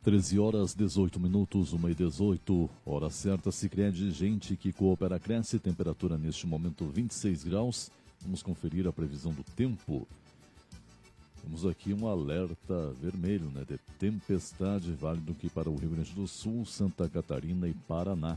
13 horas 18 minutos, 1h18, hora certa. Sicredi, gente que coopera, cresce. Temperatura neste momento 26 graus. Vamos conferir a previsão do tempo. Temos aqui um alerta vermelho, de tempestade, válido aqui para o Rio Grande do Sul, Santa Catarina e Paraná.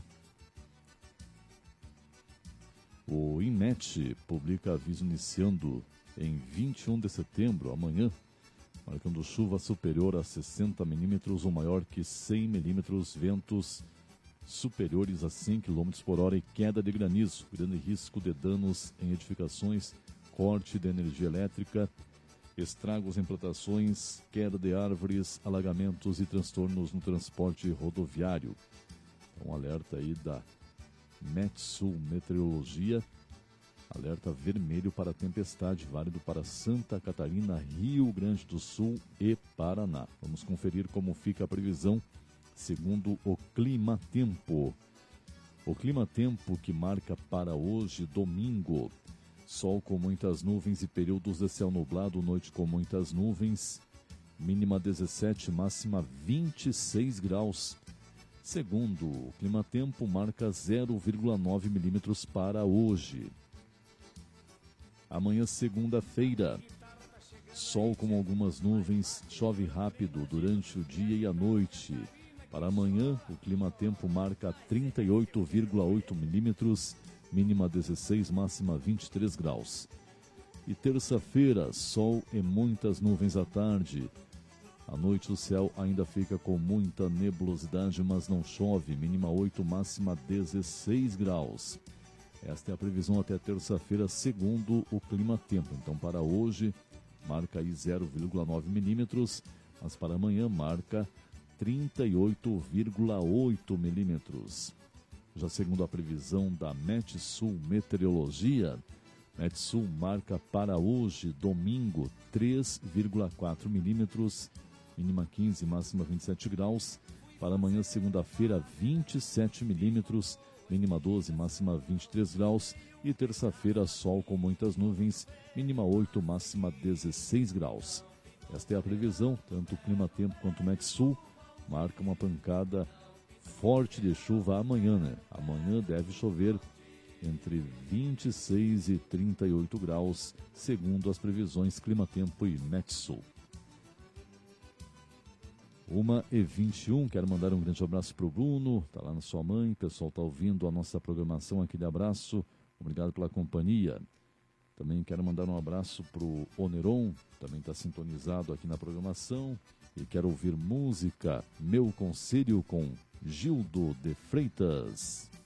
O INMET publica aviso iniciando em 21 de setembro, amanhã, marcando chuva superior a 60 milímetros ou maior que 100 milímetros, ventos superiores a 100 km por hora e queda de granizo, grande risco de danos em edificações, corte de energia elétrica, estragos em plantações, queda de árvores, alagamentos e transtornos no transporte rodoviário. Um alerta aí da Metsul Meteorologia. Alerta vermelho para tempestade, válido para Santa Catarina, Rio Grande do Sul e Paraná. Vamos conferir como fica a previsão segundo o Climatempo. O Climatempo que marca para hoje, domingo, sol com muitas nuvens e períodos de céu nublado, noite com muitas nuvens, mínima 17, máxima 26 graus. Segundo o Climatempo, marca 0,9 milímetros para hoje. Amanhã, segunda-feira, sol com algumas nuvens, chove rápido durante o dia e a noite. Para amanhã, o Climatempo marca 38,8 milímetros, mínima 16, máxima 23 graus. E terça-feira, sol e muitas nuvens à tarde. À noite o céu ainda fica com muita nebulosidade, mas não chove, mínima 8, máxima 16 graus. Esta é a previsão até terça-feira, segundo o Climatempo. Então, para hoje, marca aí 0,9 milímetros, mas para amanhã marca 38,8 milímetros. Já segundo a previsão da Metsul Meteorologia, Metsul marca para hoje, domingo, 3,4 milímetros, mínima 15, máxima 27 graus. Para amanhã, segunda-feira, 27 milímetros, mínima 12, máxima 23 graus. E terça-feira, sol com muitas nuvens, mínima 8, máxima 16 graus. Esta é a previsão, tanto o Climatempo quanto o Metsul marca uma pancada forte de chuva amanhã, Amanhã deve chover entre 26 e 38 graus, segundo as previsões Climatempo e Metsul. 1h21, quero mandar um grande abraço para o Bruno, tá lá na sua mãe, o pessoal tá ouvindo a nossa programação, aquele abraço, obrigado pela companhia. Também quero mandar um abraço para o Oneron, também está sintonizado aqui na programação, e quero ouvir música, Meu Conselho com Gildo de Freitas.